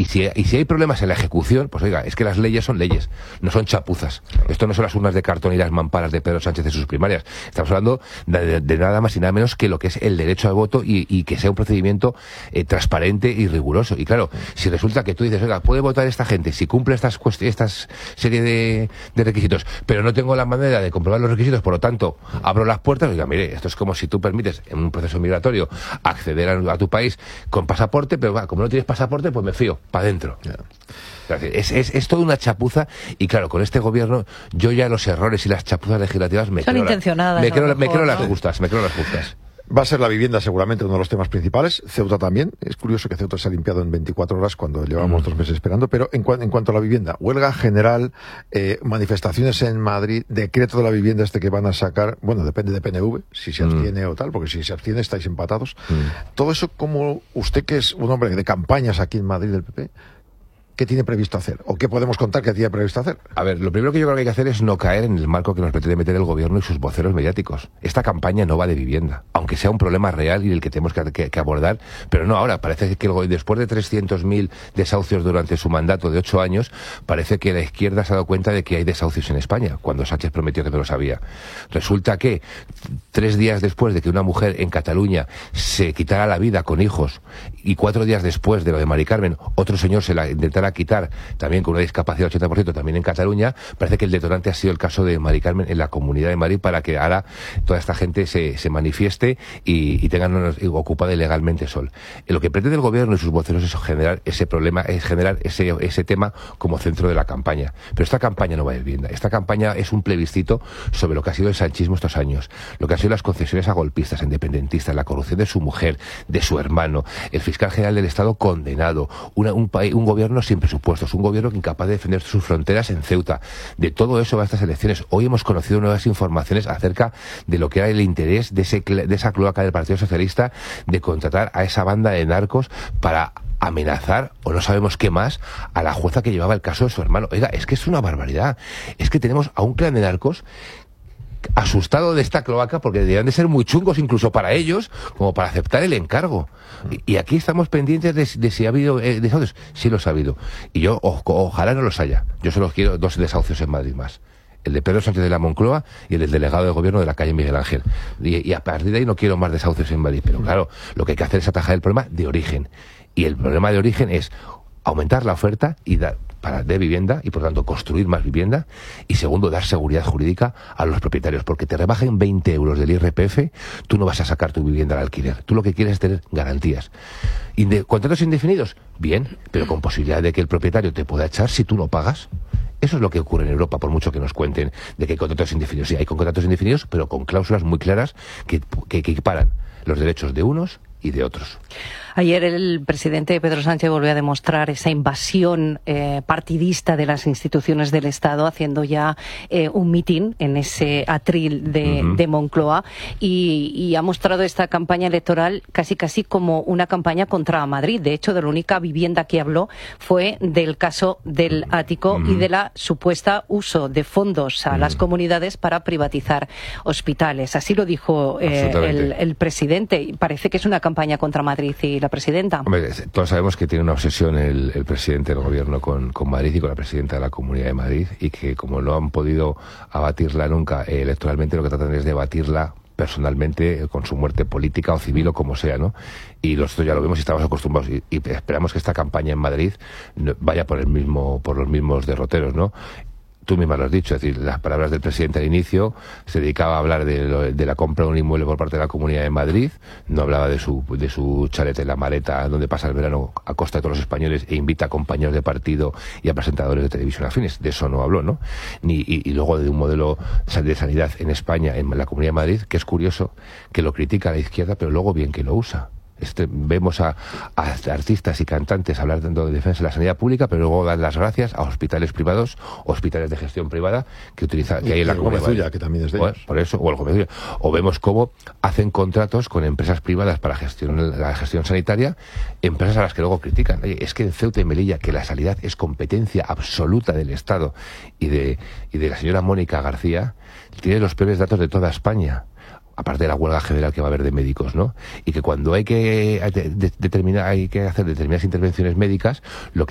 Y si hay problemas en la ejecución, pues oiga, es que las leyes son leyes, no son chapuzas. Esto no son las urnas de cartón y las mamparas de Pedro Sánchez de sus primarias. Estamos hablando de nada más y nada menos que lo que es el derecho al voto y que sea un procedimiento transparente y riguroso. Y claro, si resulta que tú dices, oiga, puede votar esta gente si cumple estas serie de requisitos, pero no tengo la manera de comprobar los requisitos, por lo tanto, abro las puertas, oiga, mire, esto es como si tú permites en un proceso migratorio acceder a tu país con pasaporte, pero como no tienes pasaporte, pues me fío, para adentro. Es toda una chapuza y claro, con este gobierno yo ya los errores y las chapuzas legislativas me creo las justas. Va a ser la vivienda seguramente uno de los temas principales. Ceuta también. Es curioso que Ceuta se ha limpiado en 24 horas cuando llevamos 2 meses esperando. Pero en cuanto a la vivienda, huelga general, manifestaciones en Madrid, decreto de la vivienda que van a sacar, bueno, depende de PNV, si se abstiene o tal, porque si se abstiene estáis empatados. Todo eso, como usted que es un hombre de campañas aquí en Madrid del PP, ¿qué tiene previsto hacer? ¿O qué podemos contar que tiene previsto hacer? A ver, lo primero que yo creo que hay que hacer es no caer en el marco que nos pretende meter el gobierno y sus voceros mediáticos. Esta campaña no va de vivienda, aunque sea un problema real y el que tenemos que abordar, pero no ahora. Parece que después de 300.000 desahucios durante su mandato de 8 años, parece que la izquierda se ha dado cuenta de que hay desahucios en España, cuando Sánchez prometió que no lo sabía. Resulta que 3 días después de que una mujer en Cataluña se quitara la vida con hijos y 4 días después de lo de Mari Carmen, otro señor se la intentara quitar también con una discapacidad del 80% también en Cataluña, parece que el detonante ha sido el caso de Mari Carmen en la Comunidad de Madrid, para que ahora toda esta gente se manifieste y tengan ocupada ilegalmente Sol. Lo que pretende el gobierno y sus voceros es generar ese problema, es generar ese tema como centro de la campaña. Pero esta campaña no va de vivienda. Esta campaña es un plebiscito sobre lo que ha sido el sanchismo estos años, lo que ha sido las concesiones a golpistas, a independentistas, la corrupción de su mujer, de su hermano, el fiscal general del Estado condenado, un gobierno sin presupuestos, un gobierno incapaz de defender sus fronteras en Ceuta. De todo eso va a estas elecciones. Hoy hemos conocido nuevas informaciones acerca de lo que era el interés de esa cloaca del Partido Socialista de contratar a esa banda de narcos para amenazar, o no sabemos qué más, a la jueza que llevaba el caso de su hermano. Oiga, es que es una barbaridad. Es que tenemos a un clan de narcos asustado de esta cloaca, porque deberían de ser muy chungos incluso para ellos, como para aceptar el encargo. Y aquí estamos pendientes de si ha habido desahucios. Sí los ha habido. Y yo ojalá no los haya. Yo solo quiero 2 desahucios en Madrid más. El de Pedro Sánchez de la Moncloa y el del delegado de gobierno de la calle Miguel Ángel. Y a partir de ahí no quiero más desahucios en Madrid. Pero claro, lo que hay que hacer es atajar el problema de origen. Y el problema de origen es aumentar la oferta y de vivienda, y por tanto construir más vivienda, y segundo, dar seguridad jurídica a los propietarios, porque te rebajen 20 euros del IRPF, tú no vas a sacar tu vivienda al alquiler. Tú lo que quieres es tener garantías. ¿Contratos indefinidos? Bien, pero con posibilidad de que el propietario te pueda echar si tú no pagas. Eso es lo que ocurre en Europa, por mucho que nos cuenten de que hay contratos indefinidos. Sí, hay contratos indefinidos, pero con cláusulas muy claras que equiparan los derechos de unos y de otros. Ayer el presidente Pedro Sánchez volvió a demostrar esa invasión partidista de las instituciones del Estado, haciendo ya un mitin en ese atril de Moncloa, y ha mostrado esta campaña electoral casi como una campaña contra Madrid. De hecho, de la única vivienda que habló fue del caso del ático y de la supuesta uso de fondos a las comunidades para privatizar hospitales. Así lo dijo el presidente. Parece que es una campaña contra Madrid y la presidenta. Hombre, todos sabemos que tiene una obsesión el presidente del gobierno con Madrid y con la presidenta de la Comunidad de Madrid, y que como no han podido abatirla nunca electoralmente, lo que tratan es de abatirla personalmente con su muerte política o civil o como sea, ¿no? Y nosotros ya lo vemos y estamos acostumbrados y esperamos que esta campaña en Madrid vaya por los mismos derroteros, ¿no? Tú misma lo has dicho, es decir, las palabras del presidente al inicio se dedicaba a hablar de la compra de un inmueble por parte de la Comunidad de Madrid, no hablaba de su chalet en la maleta donde pasa el verano a costa de todos los españoles e invita a compañeros de partido y a presentadores de televisión afines, de eso no habló, ¿no? Y luego de un modelo de sanidad en España, en la Comunidad de Madrid, que es curioso que lo critica a la izquierda, pero luego bien que lo usa. Vemos a artistas y cantantes hablar tanto de defensa de la sanidad pública, pero luego dan las gracias a hospitales privados, hospitales de gestión privada que hay en la Comunidad, que también es de ellos. Por eso, o el Gómez Ulla. O vemos cómo hacen contratos con empresas privadas para la gestión sanitaria, empresas a las que luego critican. Oye, es que en Ceuta y Melilla, que la sanidad es competencia absoluta del Estado y de la señora Mónica García, tiene los peores datos de toda España, aparte de la huelga general que va a haber de médicos, ¿no? Y que cuando hay que hacer determinadas intervenciones médicas, lo que